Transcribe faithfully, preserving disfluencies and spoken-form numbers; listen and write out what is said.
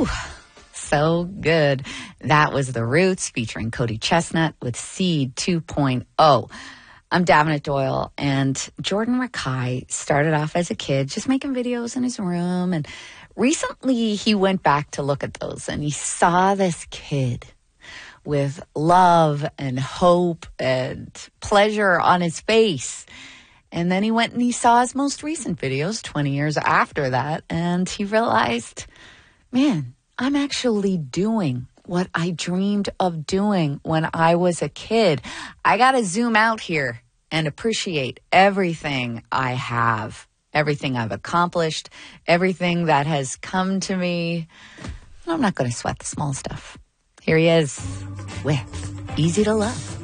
Whew. So good. That was The Roots featuring Cody Chestnut with Seed two point oh. I'm Davenant Doyle, and Jordan Rakai started off as a kid just making videos in his room, and recently he went back to look at those, and he saw this kid with love and hope and pleasure on his face. And then he went and he saw his most recent videos twenty years after that, and he realized, man, I'm actually doing what I dreamed of doing when I was a kid. I got to zoom out here and appreciate everything I have, everything I've accomplished, everything that has come to me. I'm not going to sweat the small stuff. Here he is with Easy to Love.